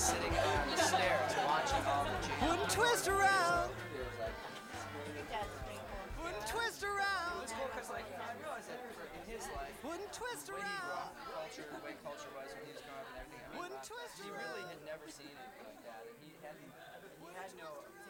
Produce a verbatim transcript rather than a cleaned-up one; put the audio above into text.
sitting on the stairs watching all the jam. Wouldn't twist around. It was like, Wouldn't twist it around. was cool because like I realized that for, in his life, Wouldn't twist the way he grew around. up, culture, the way culture was when he was growing up and everything. I mean, Wouldn't uh, twist he really around. had never seen anything like that, and he had he had no